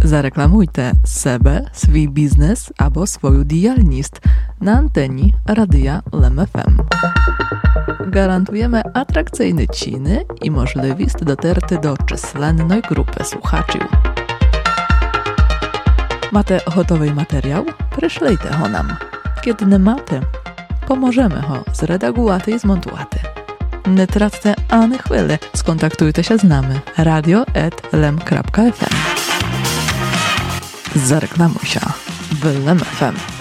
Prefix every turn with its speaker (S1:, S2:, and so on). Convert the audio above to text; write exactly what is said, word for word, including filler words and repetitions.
S1: Zareklamujte sebe, svій бізнес або свою діяльність na anteni Radia Lem F M. Garantujemy atrakcyjne ciny i możliwość dotarty do czyslennej grupy słuchaczy. Macie gotowy materiał? Przyszlijcie ho nam. Kiedy nie macie, pomożemy ho zredagować i zmontować. Nie traccie ani chwili, skontaktujcie się z nami radio at lem kropka f m. Zareklamuj się w Lem F M.